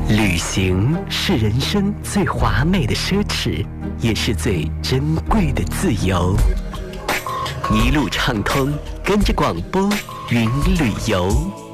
旅行是人生最华美的奢侈，也是最珍贵的自由。一路畅通，跟着广播云旅游。